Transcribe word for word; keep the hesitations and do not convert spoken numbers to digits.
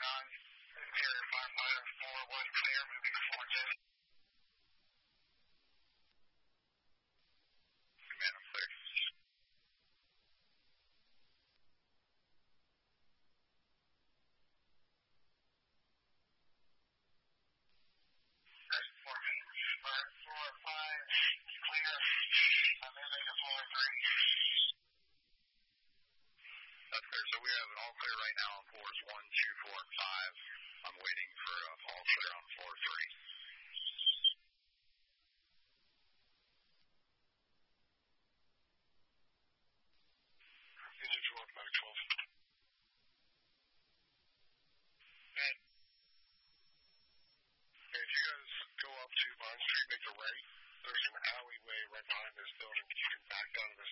nine, carrier five five four one clear, moving to four ten. Command, I'm clear. four five, clear. I'm moving to four three. That's clear. So we have an all clear right now on floors one, two, four, and five. I'm waiting for a all clear on floor three. Engine four, Mike twelve. Okay. If you guys go up to Vine Street, make a right, there's an alleyway right behind this building. You can back down to the